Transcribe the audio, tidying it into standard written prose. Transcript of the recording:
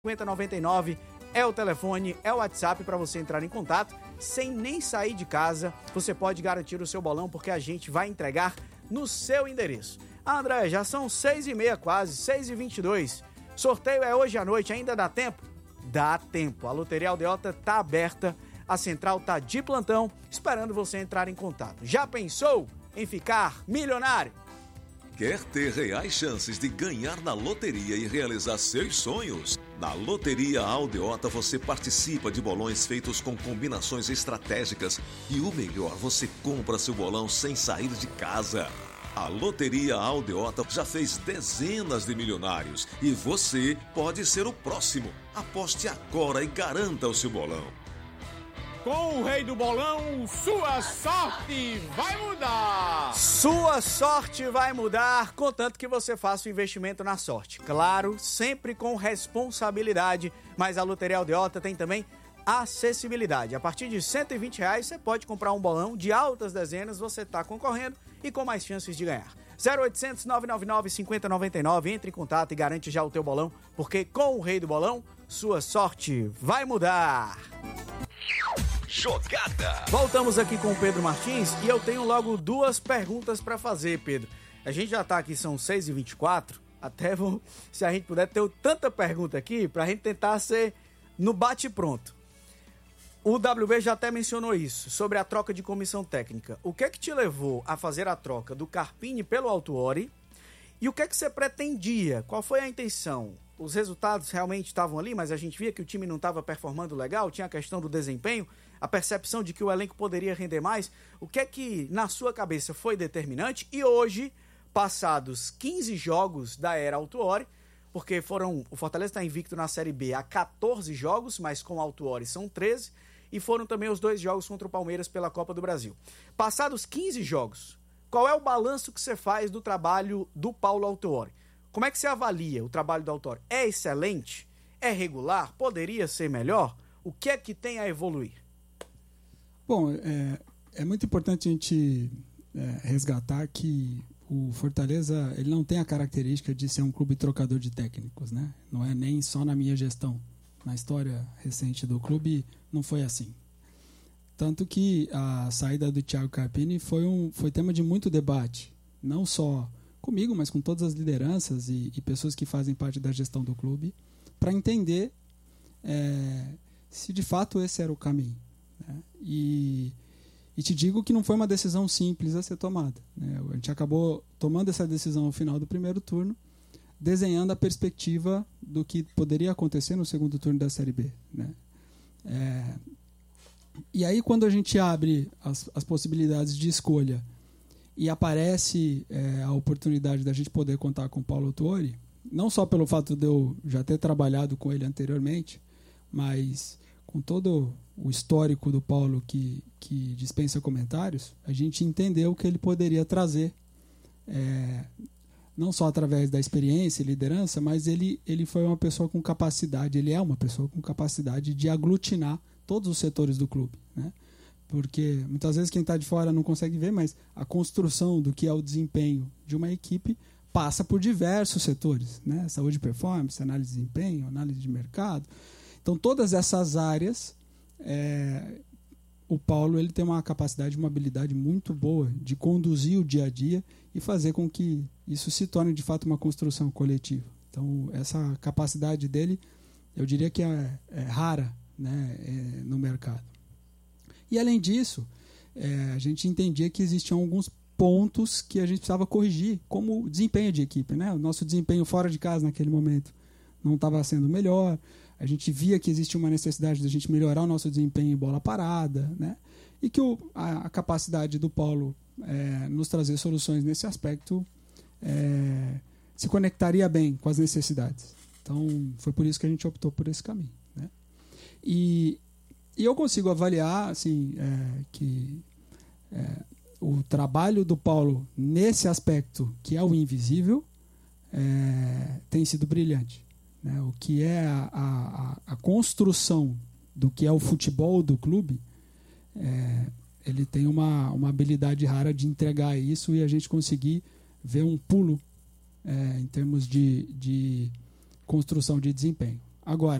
5099 é o telefone, é o WhatsApp para você entrar em contato. Sem nem sair de casa, você pode garantir o seu bolão, porque a gente vai entregar no seu endereço. André, já são 6h30 quase, 6h22. Sorteio é hoje à noite, ainda dá tempo? Dá tempo. A Loteria Aldeota tá aberta, a central tá de plantão, esperando você entrar em contato. Já pensou em ficar milionário? Quer ter reais chances de ganhar na loteria e realizar seus sonhos? Na Loteria Aldeota você participa de bolões feitos com combinações estratégicas e o melhor, você compra seu bolão sem sair de casa. A Loteria Aldeota já fez dezenas de milionários e você pode ser o próximo. Aposte agora e garanta o seu bolão. Com o Rei do Bolão, sua sorte vai mudar! Sua sorte vai mudar, contanto que você faça o investimento na sorte. Claro, sempre com responsabilidade, mas a Loteria Aldeota tem também acessibilidade. A partir de R$120 você pode comprar um bolão de altas dezenas, você está concorrendo e com mais chances de ganhar. 0800 999 5099, entre em contato e garante já o teu bolão, porque com o Rei do Bolão, sua sorte vai mudar. Jogada. Voltamos aqui com o Pedro Martins e eu tenho logo duas perguntas para fazer, Pedro. A gente já tá aqui, são 6h24, até se a gente puder ter tanta pergunta aqui pra gente tentar ser no bate-pronto. O WB já até mencionou isso, sobre a troca de comissão técnica. O que é que te levou a fazer a troca do Carpini pelo Autuori? E o que é que você pretendia? Qual foi a intenção? Os resultados realmente estavam ali, mas a gente via que o time não estava performando legal, tinha a questão do desempenho, a percepção de que o elenco poderia render mais. O que é que, na sua cabeça, foi determinante? E hoje, passados 15 jogos da era Autuori, porque o Fortaleza está invicto na Série B há 14 jogos, mas com o Autuori são 13, e foram também os 2 jogos contra o Palmeiras pela Copa do Brasil. Passados 15 jogos, qual é o balanço que você faz do trabalho do Paulo Autuori? Como é que você avalia o trabalho do Autuori? É excelente? É regular? Poderia ser melhor? O que é que tem a evoluir? Bom, é muito importante a gente resgatar que o Fortaleza ele não tem a característica de ser um clube trocador de técnicos, né? Não é nem só na minha gestão. Na história recente do clube não foi assim. Tanto que a saída do Thiago Carpini foi tema de muito debate, não só comigo, mas com todas as lideranças e pessoas que fazem parte da gestão do clube, para entender se de fato esse era o caminho, né? E te digo que não foi uma decisão simples a ser tomada, né? A gente acabou tomando essa decisão ao final do primeiro turno, desenhando a perspectiva do que poderia acontecer no segundo turno da Série B, né? E aí, quando a gente abre as possibilidades de escolha e aparece a oportunidade da gente poder contar com o Paulo Autuori, não só pelo fato de eu já ter trabalhado com ele anteriormente, mas com todo o histórico do Paulo que dispensa comentários, a gente entendeu que ele poderia trazer, não só através da experiência e liderança, mas ele foi uma pessoa com capacidade, ele é uma pessoa com capacidade de aglutinar todos os setores do clube, né? Porque muitas vezes quem está de fora não consegue ver, mas a construção do que é o desempenho de uma equipe passa por diversos setores, né? Saúde e performance, análise de desempenho, análise de mercado. Então, todas essas áreas, o Paulo ele tem uma capacidade, uma habilidade muito boa de conduzir o dia a dia e fazer com que isso se torne, de fato, uma construção coletiva. Então, essa capacidade dele, eu diria que é rara, né, no mercado. E, além disso, a gente entendia que existiam alguns pontos que a gente precisava corrigir, como o desempenho de equipe, né? O nosso desempenho fora de casa naquele momento não estava sendo melhor. A gente via que existia uma necessidade de a gente melhorar o nosso desempenho em bola parada, né? E que a capacidade do Paulo nos trazer soluções nesse aspecto se conectaria bem com as necessidades. Então, foi por isso que a gente optou por esse caminho, né? E eu consigo avaliar assim, que o trabalho do Paulo nesse aspecto, que é o invisível, tem sido brilhante, né? O que é a construção do que é o futebol do clube, ele tem uma habilidade rara de entregar isso e a gente conseguir ver um pulo em termos de construção de desempenho. Agora,